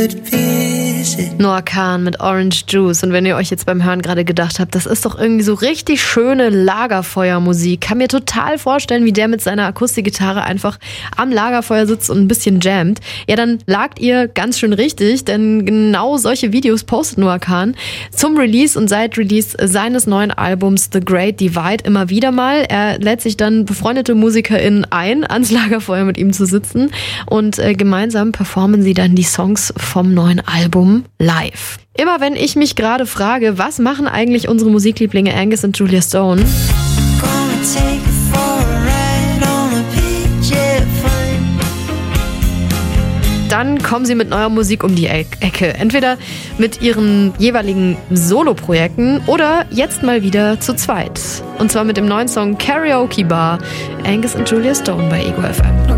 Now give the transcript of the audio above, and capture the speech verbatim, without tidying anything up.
Noah Kahan mit Orange Juice. Und wenn ihr euch jetzt beim Hören gerade gedacht habt, das ist doch irgendwie so richtig schöne Lagerfeuermusik, kann mir total vorstellen, wie der mit seiner Akustikgitarre einfach am Lagerfeuer sitzt und ein bisschen jammt. Ja, dann lagt ihr ganz schön richtig, denn genau solche Videos postet Noah Kahan zum Release und seit Release seines neuen Albums The Great Divide immer wieder mal. Er lädt sich dann befreundete MusikerInnen ein, ans Lagerfeuer mit ihm zu sitzen und äh, gemeinsam performen sie dann die Songs vom neuen Album live. Immer wenn ich mich gerade frage, was machen eigentlich unsere Musiklieblinge Angus und Julia Stone, dann kommen sie mit neuer Musik um die Ecke. Entweder mit ihren jeweiligen Solo-Projekten oder jetzt mal wieder zu zweit. Und zwar mit dem neuen Song Karaoke Bar. Angus und Julia Stone bei Ego F M.